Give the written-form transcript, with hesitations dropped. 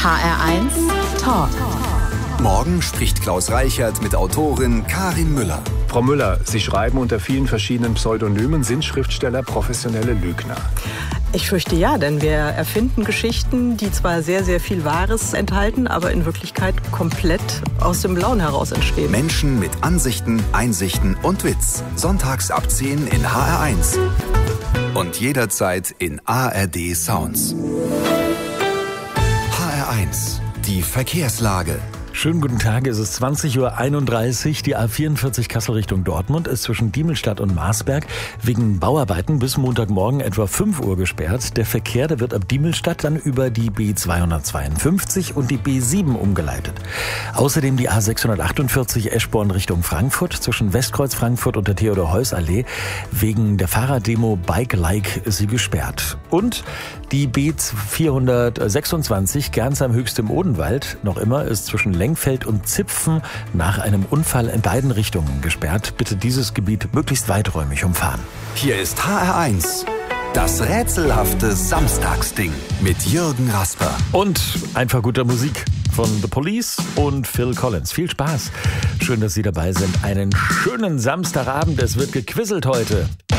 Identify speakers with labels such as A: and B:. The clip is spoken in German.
A: HR1 Talk.
B: Morgen spricht Klaus Reichert mit Autorin Karin Müller.
C: Frau Müller, Sie schreiben unter vielen verschiedenen Pseudonymen, sind Schriftsteller professionelle Lügner?
D: Ich fürchte ja, denn wir erfinden Geschichten, die zwar sehr, sehr viel Wahres enthalten, aber in Wirklichkeit komplett aus dem Blauen heraus entstehen.
B: Menschen mit Ansichten, Einsichten und Witz. Sonntags ab 10 in HR1. Und jederzeit in ARD Sounds. HR1, die Verkehrslage.
E: Schönen guten Tag, es ist 20.31 Uhr. Die A44 Kassel Richtung Dortmund ist zwischen Diemelstadt und Marsberg wegen Bauarbeiten bis Montagmorgen etwa 5 Uhr gesperrt. Der Verkehr, der wird ab Diemelstadt dann über die B252 und die B7 umgeleitet. Außerdem die A648 Eschborn Richtung Frankfurt zwischen Westkreuz Frankfurt und der Theodor-Heuss-Allee. Wegen der Fahrraddemo Bike Like ist sie gesperrt. Und die B426 Gernsheim-Höchst im Odenwald noch immer ist zwischen Lengfeld und Zipfen nach einem Unfall in beiden Richtungen gesperrt. Bitte dieses Gebiet möglichst weiträumig umfahren.
B: Hier ist HR1, das rätselhafte Samstagsding mit Jürgen Rasper.
E: Und einfach guter Musik von The Police und Phil Collins. Viel Spaß. Schön, dass Sie dabei sind. Einen schönen Samstagabend. Es wird gequizelt heute.